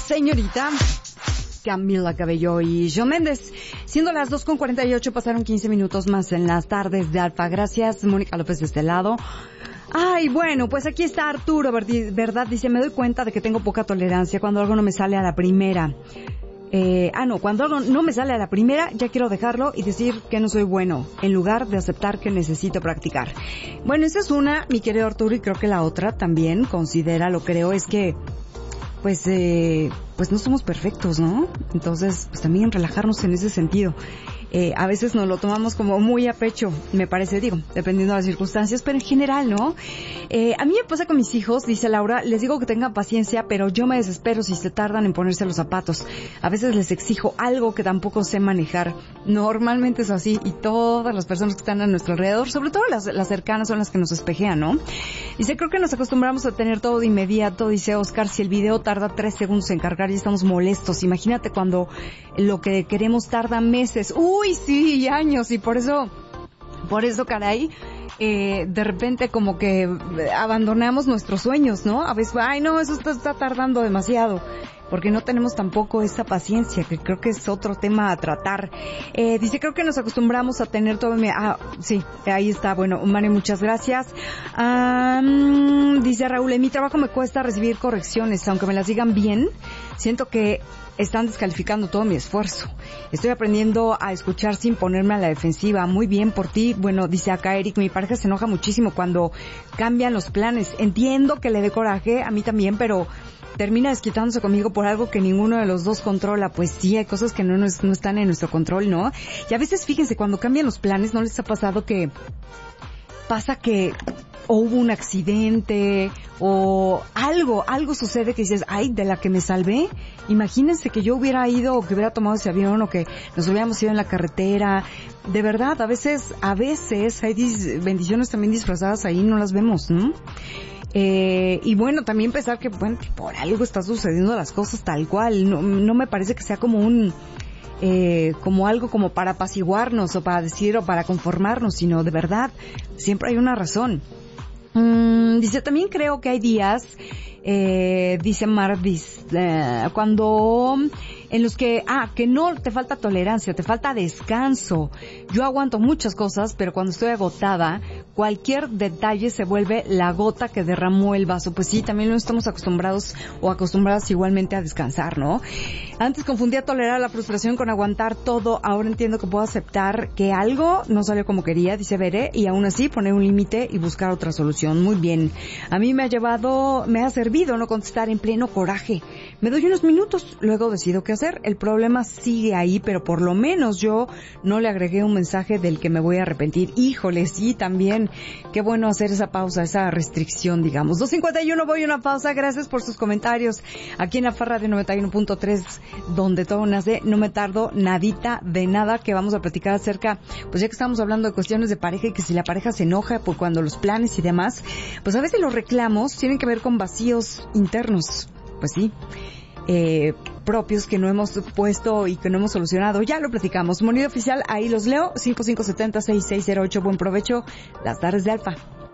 señorita Camila Cabello y Shawn Mendes. Siendo las 2:48, pasaron 15 minutos más en las tardes de Alfa. Gracias, Mónica López de este lado. Ay, bueno, pues aquí está Arturo, ¿verdad? Dice, me doy cuenta de que tengo poca tolerancia cuando algo no me sale a la primera. Cuando algo no me sale a la primera, ya quiero dejarlo y decir que no soy bueno, en lugar de aceptar que necesito practicar. Bueno, esa es una, mi querido Arturo, y creo que la otra también, creo, es que pues no somos perfectos, ¿no? Entonces, pues también relajarnos en ese sentido. A veces nos lo tomamos como muy a pecho, me parece, dependiendo de las circunstancias, pero en general, ¿no? A mí me pasa con mis hijos, dice Laura, les digo que tengan paciencia, pero yo me desespero si se tardan en ponerse los zapatos. A veces les exijo algo que tampoco sé manejar. Normalmente es así, y todas las personas que están a nuestro alrededor, sobre todo las cercanas, son las que nos espejean, ¿no? Dice, creo que nos acostumbramos a tener todo de inmediato, dice Oscar, si el video tarda 3 segundos en cargar, ya estamos molestos. Imagínate cuando lo que queremos tarda meses. ¡Uy, sí! Y años, y por eso, caray, de repente como que abandonamos nuestros sueños, ¿no? A veces, ay, no, eso está tardando demasiado, porque no tenemos tampoco esa paciencia, que creo que es otro tema a tratar. Dice, creo que nos acostumbramos a tener todo... sí, ahí está. Bueno, Mario, muchas gracias. Dice Raúl, en mi trabajo me cuesta recibir correcciones, aunque me las digan bien, siento que están descalificando todo mi esfuerzo. Estoy aprendiendo a escuchar sin ponerme a la defensiva. Muy bien por ti. Bueno, dice acá Eric, mi pareja se enoja muchísimo cuando cambian los planes. Entiendo que le dé coraje, a mí también, pero termina desquitándose conmigo por algo que ninguno de los dos controla. Pues sí, hay cosas que no están en nuestro control, ¿no? Y a veces, fíjense, cuando cambian los planes, ¿no les ha pasado que pasa que o hubo un accidente o algo sucede que dices, ay, de la que me salvé? Imagínense que yo hubiera ido o que hubiera tomado ese avión o que nos hubiéramos ido en la carretera. De verdad, a veces hay bendiciones también disfrazadas ahí, no las vemos, ¿no? Y bueno, también pensar que, bueno, por algo están sucediendo las cosas tal cual. No me parece que sea como como algo como para apaciguarnos o para decir o para conformarnos, sino de verdad, siempre hay una razón. Dice, también creo que hay días, dice Marvis, cuando en los que no te falta tolerancia, te falta descanso. Yo aguanto muchas cosas, pero cuando estoy agotada, cualquier detalle se vuelve la gota que derramó el vaso. Pues sí, también no estamos acostumbrados o acostumbradas igualmente a descansar, ¿no? Antes confundía tolerar la frustración con aguantar todo. Ahora entiendo que puedo aceptar que algo no salió como quería, dice Veré, y aún así poner un límite y buscar otra solución. Muy bien. A mí me ha servido no contestar en pleno coraje. Me doy unos minutos, luego decido qué hacer. El problema sigue ahí, pero por lo menos yo no le agregué un mensaje del que me voy a arrepentir. Híjole, sí, también. Qué bueno hacer esa pausa, esa restricción, digamos. 2:51, voy a una pausa. Gracias por sus comentarios. Aquí en la Farra de 91.3, donde todo nace, no me tardo nadita de nada, que vamos a platicar acerca, pues ya que estamos hablando de cuestiones de pareja y que si la pareja se enoja por cuando los planes y demás, pues a veces los reclamos tienen que ver con vacíos internos. Pues sí, propios que no hemos puesto y que no hemos solucionado. Ya lo platicamos. Moneda oficial, ahí los leo. 5570-6608. Buen provecho. Las tardes de Alfa.